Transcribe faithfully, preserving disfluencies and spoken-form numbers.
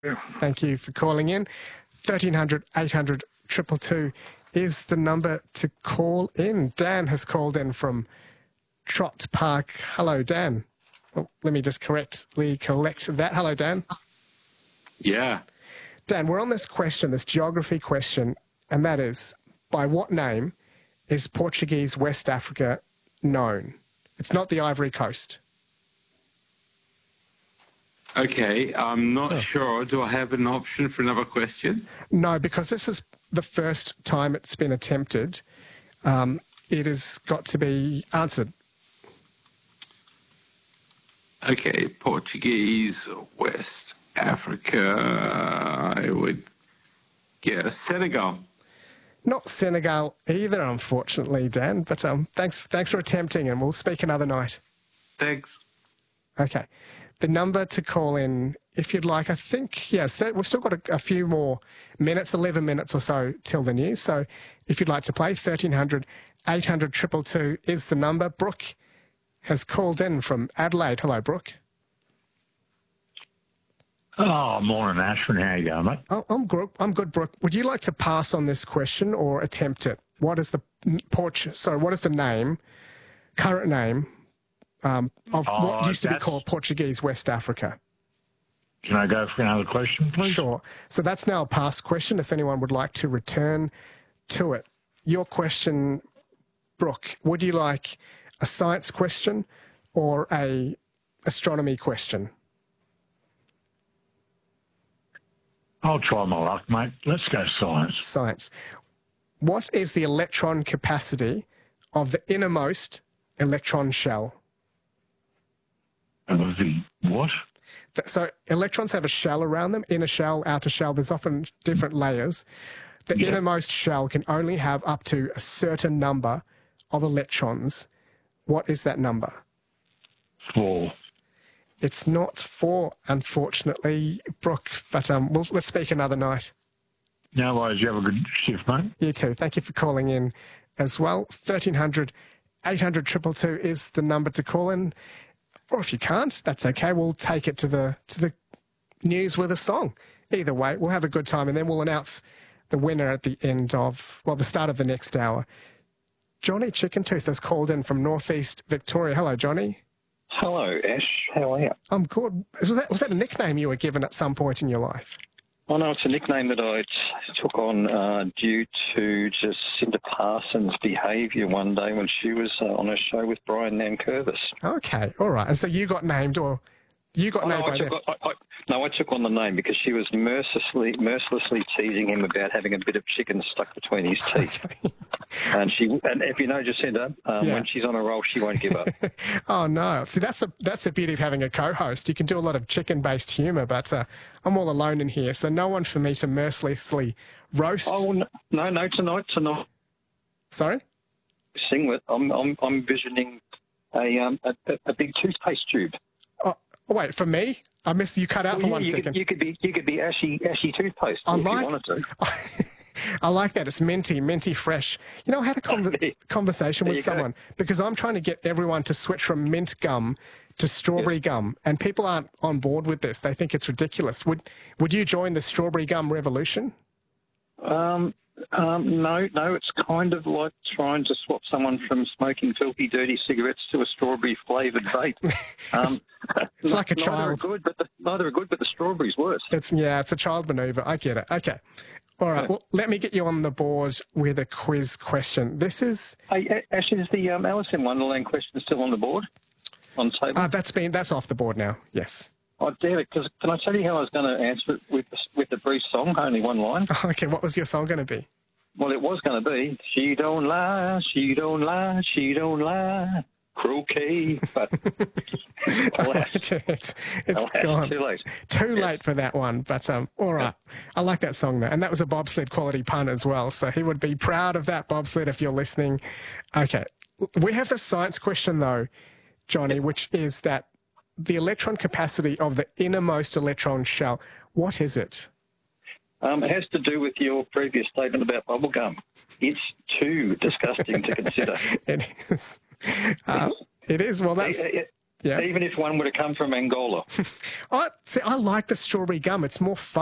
Thank you for calling in. thirteen hundred, eight hundred, two two two is the number to call in. Dan has called in from Trott Park. Hello, Dan. Oh, let me just correctly collect that. Hello, Dan. Yeah. Dan, we're on this question, this geography question, and that is, by what name is Portuguese West Africa known? It's not the Ivory Coast. Okay, I'm not oh. sure. Do I have an option for another question? No, because this is the first time it's been attempted. Um, it has got to be answered. Okay, Portuguese, West Africa, I would guess Senegal. Not Senegal either, unfortunately, Dan, but um, thanks, thanks for attempting, and we'll speak another night. Thanks. Okay. The number to call in, if you'd like, I think, yes, we've still got a, a few more minutes, eleven minutes or so till the news. So if you'd like to play, thirteen hundred, eight hundred, two two two is the number. Brooke has called in from Adelaide. Hello, Brooke. Oh, morning, Ashwin. How you going, mate? Oh, I'm good. I'm good, Brooke. Would you like to pass on this question or attempt it? What is the porch? Sorry, what is the name, current name, um, of oh, what used to be called Portuguese West Africa? Can I go for another question, please? Sure. So that's now a past question. If anyone would like to return to it, your question, Brooke. Would you like a science question or a astronomy question? I'll try my luck, mate. Let's go science. Science. What is the electron capacity of the innermost electron shell? Of the what? So electrons have a shell around them, inner shell, outer shell. There's often different layers. The yeah. innermost shell can only have up to a certain number of electrons. What is that number? Four. It's not four, unfortunately, Brooke, but um, we'll, let's speak another night. No worries. You have a good shift, mate. You too. Thank you for calling in as well. thirteen hundred, eight hundred, two two two is the number to call in. Or if you can't, that's okay. We'll take it to the to the news with a song. Either way, we'll have a good time, and then we'll announce the winner at the end of, well, the start of the next hour. Johnny Chickentooth has called in from northeast Victoria. Hello, Johnny. Hello, Ash. How are you? I'm good. Was that, was that a nickname you were given at some point in your life? Oh, no, it's a nickname that I t- took on uh, due to Jacinta Parsons' behaviour one day when she was uh, on a show with Brian Nankervis. Okay, all right. And so you got named, or you got oh, named no, by I took, them? I, I, no, I took on the name because she was mercilessly, mercilessly teasing him about having a bit of chicken stuck between his teeth. Okay. And she, and if you know Jacinta, um, yeah. when she's on a roll, she won't give up. Oh no! See, that's the that's the beauty of having a co-host. You can do a lot of chicken-based humour, but uh, I'm all alone in here, so no one for me to mercilessly roast. Oh no, no, tonight, tonight. Sorry. Sing with. I'm, I'm, I'm envisioning a um a, a big toothpaste tube. Oh, wait, for me? I missed you. Cut out well, for yeah, one you second. Could, you could be you could be ashy ashy toothpaste I if like, you wanted to. I like that. It's minty, minty fresh. You know, I had a con- conversation with someone go. because I'm trying to get everyone to switch from mint gum to strawberry yeah. gum, and people aren't on board with this. They think it's ridiculous. Would Would you join the strawberry gum revolution? Um, um, no, no. It's kind of like trying to swap someone from smoking filthy, dirty cigarettes to a strawberry flavoured vape. Um, it's not, like a child. Neither are good, but the, neither are good, but the strawberry's worse. It's yeah, it's a child manoeuvre. I get it. Okay. All right, well, let me get you on the board with a quiz question. This is... Hey, Ash, is the um, Alice in Wonderland question still on the board, on the table? Uh, that's been that's off the board now, yes. Oh, damn it, because can I tell you how I was going to answer it with, with the brief song, only one line? Okay, what was your song going to be? Well, it was going to be, she don't lie, she don't lie, she don't lie, croquet, but... alas, okay, it's it's alas, gone. Too late. Too yes. late for that one, but um, all right. I like that song, though. And that was a bobsled quality pun as well, so he would be proud of that, bobsled, if you're listening. Okay, we have the science question, though, Johnny, yep. which is that the electron capacity of the innermost electron shell, what is it? Um, it has to do with your previous statement about bubblegum. It's too disgusting to consider. It is. Uh, it is. Well, that's... Yeah. even if one were to come from Angola. I, see, I like the strawberry gum. It's more fun.